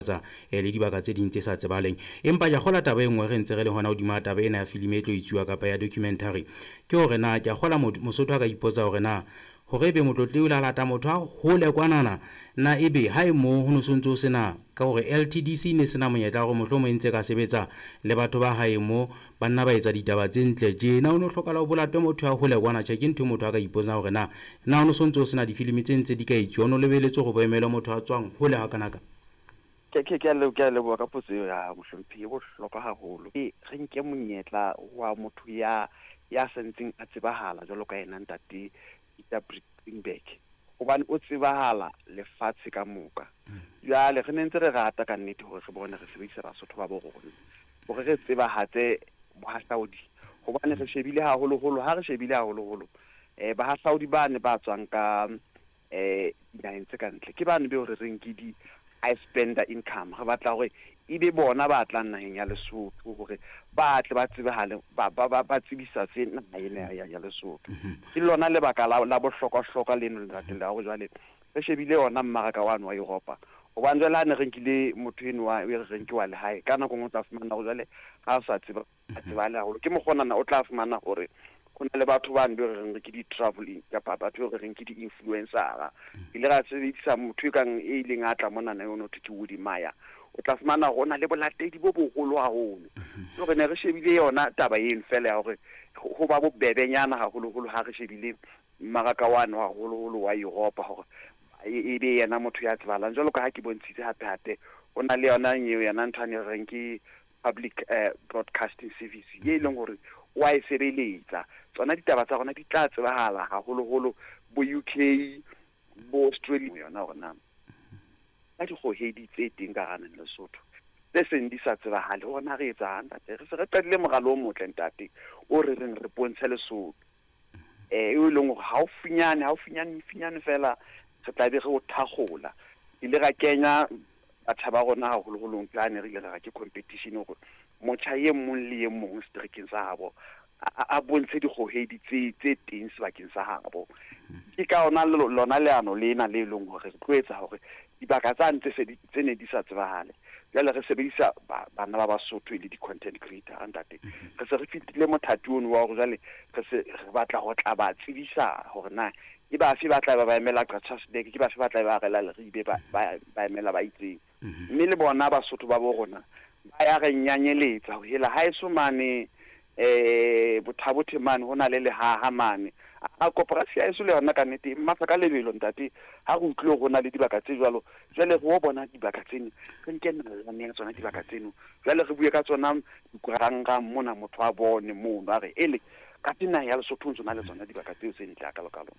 le dibaka tse ding tse sa tsebaleng empa ja gola taba e nngwe re ntse re le hona hodima taba ena ya filimi e tlo itsuwa kapa ya documentary ke hore na ja gola Mosotho a ka ipotsa hore na hore be motlotli o lata motho a hole kwanana na ebe ha e mo ho no sontso sena ka hore LTDC ne sena monyetla gore mohlo mo ntse ka sebetsa le batho ba hae mo banna ba etsa ditaba tse ntle je na o no hlokala ho bolatwe motho a hole kwana che ke ntho motho a ka ipotsa hore na o no sontso sena difilimi tse ntse di ka itsuwa no lebeletse go boemela motho a tswang hole ha kanaka ke le bua ka potso ya mohlomphi bo hloka haholo re nke monyetla wa motho ya sentseng a tsebahala jalo ka ena ntate Brickback hobane o tsebahala lefatshe ka moka jale re nentse re rata ka nnete hore re bone re sebedisa Basotho ba bo rona hore re tsebahatse bohahlaudi hobane re shebile haholo ha re shebile haholo bahahlaudi bane ba tswang ka dinaheng tse kantle ke bane be hore re nkidi I spend the income re batla hore ebe bona ba tla naheng ya Lesotho hore ba tle ba tsebahale ba tsebisa tse naheng ya Lesotho ke lona le baka la bohlokwa leno le ratela go jwale re shebile ona mmaraka wa Europa hobane jwale ha ne re nkile motho eno wa re renki wa le hae kana go ngotsa fumana go jwale ha sa tseba le haholo ke mogona o tla fumana hore go na le batho ba nbe re ke di traveling kapa batho re reng ke di influencer ile ga sebedisa motho kang e ileng a tla mona na yona ke Woody Maya o tla fumana gona le bolatedi bo bogolo haholo so re ne re shebile yona taba eno fela ya hore go ba bobebenyana haholo ha re shebile mmaraka wa haholo wa Europa hore e be yena motho ya tsebalang jalo ka ha ke bontshitse hape o na le yona nyeo yana nthane reng ke public broadcasting service ye leng hore wa e sebeletsa tsona ditaba tsa rona di tla tsebahala haholo bo UK bo Australia yona rona a di kgohedi tse teng ka gana Lesotho tse seng di sa tsebahale hona re etsa ntate re se re qadile mogalo o motle ntate o re reng re bontshe Lesotho e leng hore haufinyane fela re tla be re o thagola ile ga kenya batho ba rona haholo plane re ile ga ke competition hore motjha ye mong le ye mong streaking sa habo a bontshe dikgohedi tse teng sebakeng sa habo ke ka ona lona leano lena le leng hore re tloetsa hore dibaka tsa tse ne di sa tsebahale jale re sebedisa bana ba Basotho le di-content creator ntate re se re fitile mothati ono wa hore jale re batla go tla ba tsebisa hore na e ba fe ba tla ba emela Gratchasberg ke ba fe ba tla ba rela le ribe ba emela ba itseng mme le bona Basotho ba bo rona ba ya re nyanyeletsa ho hela ha eso mane bothabothe mane hona le ha mane a koporasi ya eso le yona ka nnete mmatla ka lebelo ntate ha go utlwe go na le dibaka tse jwalo jwale go bona dibaka tseno re nke nna ya tsona dibaka tseno jwale re bue ka tsona dikuranga mona motho a bone mo ba re ele ka tina ya Lesotho tsona le tsona dibaka tseo tse ntle ka lokalo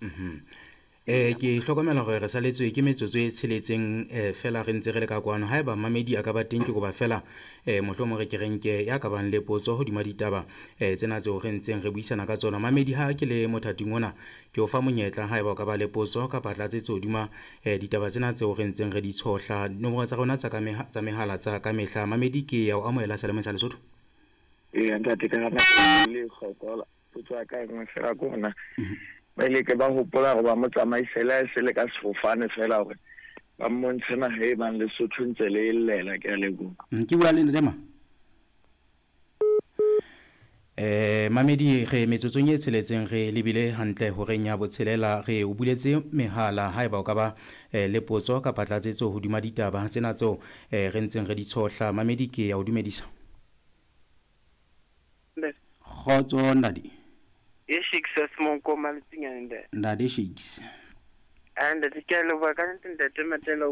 ke hlokomela gore re saletswe ke metsotso e tsheletseng fela re ntse re le ka kwano ha eba mamedi a ka ba teng ke go ba fela mohlomong re ke renke ya ka bang le potso hodima ditaba tsena tseo re ntseng re buisana ka tsona mamedi ha ke le mothating ona ke o fa monyetla ha eba o ka ba le potso ka patla tse hodima ditaba tsena tseo re ntseng re di tshohla nomoro tsa rona tsa mehala tsa ka mehla mamedi ke ya o amohela Selemong sa Lesotho ntate ka rata le khokola potso ka engwe fela kona ba ile ke ba hopola go ba motsamaisela se le ka sefofane fela hore ba mmontshe na he bang Lesotho ntse le illela ke a lego ke bua le ndema mamedi ge metsotsong e tsheletseng re lebile hantle hore nya botshelela re o buletse mehala ha eba o ka ba le potso ka patlatsetso hodima ditaba tsena tseo re ntseng re di tshohla mamedi ke ya o dumedisa khotso ndadi success monko maliting and ndadi shakes and the kelo vacancy that matelo